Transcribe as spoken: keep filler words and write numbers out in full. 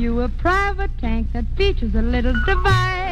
You a private tank that features a little device.